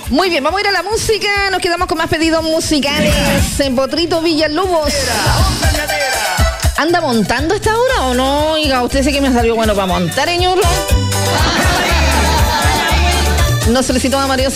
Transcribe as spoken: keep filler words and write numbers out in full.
Muy bien, vamos a ir a la música. Nos quedamos con más pedidos musicales. En Potrito Villalobos. ¿Anda montando esta hora o no? Oiga, usted sé que me salió bueno para montar, señor. No solicitó a Mario